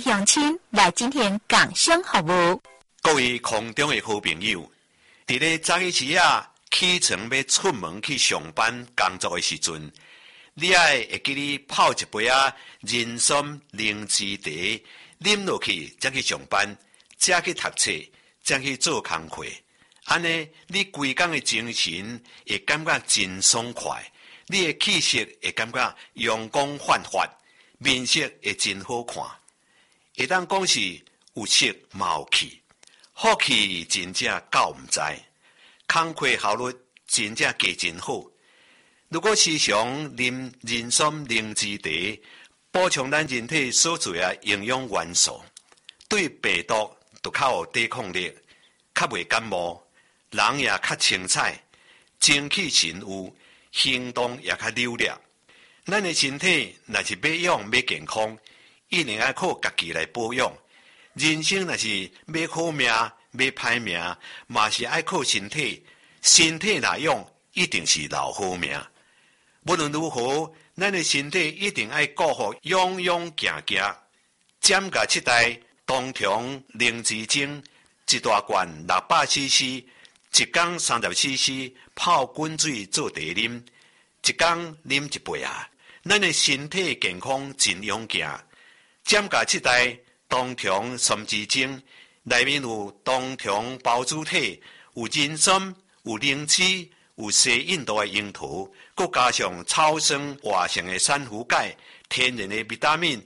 乡亲来今天讲声服务。 各位空中的好朋友，伫咧早起时啊，起床要出门去上班工作的时阵，你会记得泡一杯人参灵芝茶，啉落去才去上班，才去读册，才去做工课。安尼，你规工的精神会感觉真爽快，你的气色会感觉阳光焕发，面色会真好看。会当讲是有色嘛有气，好气真正够唔知，工课效率真正加真好。如果时常啉人参灵芝茶，补充咱人体所需的营养元素，对病毒都较有抵抗力，较袂感冒。人也较清彩，精气神有，行动也较溜达。咱的身体若是要养要健康，一定要靠家己来保养。人生若是要好命要歹命，嘛是爱靠身体。身体若养，一定是留好命。无论如何，咱的身体一定爱顾好，样样行行。减价7袋冬虫灵芝精，一大罐600cc。一天30cc 泡滚水做茶啉，一天啉一杯啊！咱的身体健康真勇健。减价7袋冬虫参枝精，内面有冬虫孢子体，有人参，有灵芝，有西印度的樱桃，再加上草酸活性的珊瑚钙，天然的维他命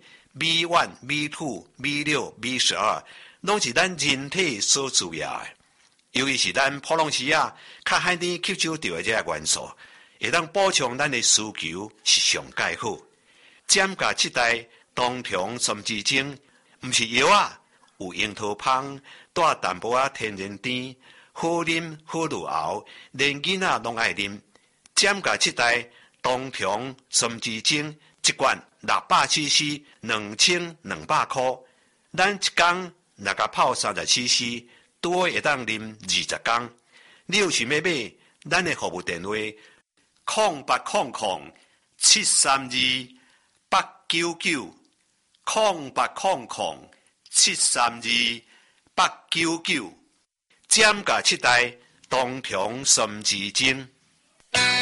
B1、B2、B6、B12，拢是咱人体所需要的。尤其是咱普通时较海甜吸收到的这些元素，会当补充咱的需求是上介好。减价7袋冬虫参枝精，毋是药啊，有樱桃香，带淡薄天然甜，好啉好入喉，连囡仔拢爱啉。减价7袋冬虫参枝精，一罐600cc，2200块。咱一天若甲泡30cc。多会当啉20天。你有想要买，咱的服务电话0800-732-899，0800-732-899，减价7袋冬虫参枝精。